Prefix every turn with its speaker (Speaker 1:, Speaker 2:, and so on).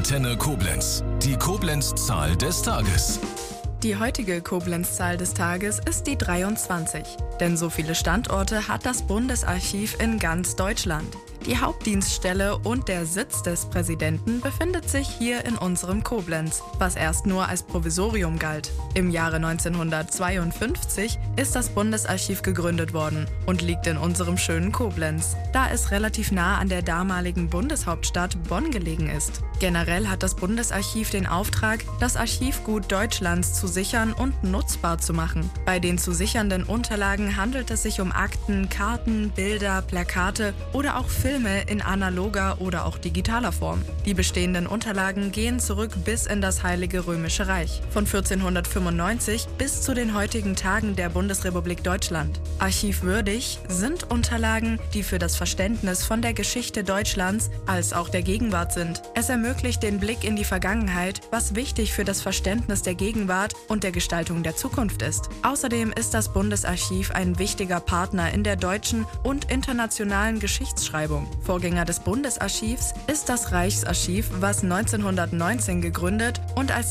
Speaker 1: Antenne Koblenz. Die Koblenz-Zahl des Tages.
Speaker 2: Die heutige Koblenz-Zahl des Tages ist die 23. Denn so viele Standorte hat das Bundesarchiv in ganz Deutschland. Die Hauptdienststelle und der Sitz des Präsidenten befindet sich hier in unserem Koblenz, was erst nur als Provisorium galt. Im Jahre 1952 ist das Bundesarchiv gegründet worden und liegt in unserem schönen Koblenz, da es relativ nah an der damaligen Bundeshauptstadt Bonn gelegen ist. Generell hat das Bundesarchiv den Auftrag, das Archivgut Deutschlands zu sichern und nutzbar zu machen. Bei den zu sichernden Unterlagen handelt es sich um Akten, Karten, Bilder, Plakate oder auch Filme in analoger oder auch digitaler Form. Die bestehenden Unterlagen gehen zurück bis in das Heilige Römische Reich, von 1495 bis zu den heutigen Tagen der Bundesrepublik Deutschland. Archivwürdig sind Unterlagen, die für das Verständnis von der Geschichte Deutschlands als auch der Gegenwart sind. Es ermöglicht den Blick in die Vergangenheit, was wichtig für das Verständnis der Gegenwart und der Gestaltung der Zukunft ist. Außerdem ist das Bundesarchiv ein wichtiger Partner in der deutschen und internationalen Geschichtsschreibung. Vorgänger des Bundesarchivs ist das Reichsarchiv, was 1919 gegründet und als